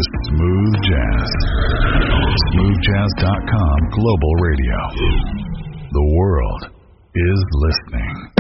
smooth jazz. Smoothjazz.com Global Radio. The world is listening.